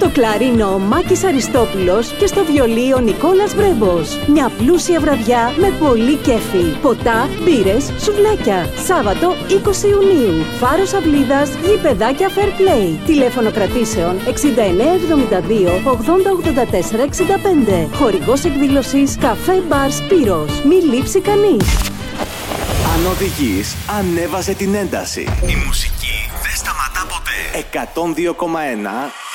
Στο κλαρίνο ο Μάκης Αριστόπουλος και στο βιολί ο Νικόλας Βρέμπος. Μια πλούσια βραδιά με πολύ κέφι. Ποτά, μπύρες, σουβλάκια. Σάββατο 20 Ιουνίου. Φάρος Αυλίδας, γηπεδάκια Fair Play. Τηλέφωνο κρατήσεων 6972 8084 65. Χορηγός εκδήλωσης Καφέ Μπαρ Σπύρος. Μη λείψει κανείς. Αν οδηγείς, ανέβασε την ένταση. Η μουσική δεν σταματά ποτέ. 102,1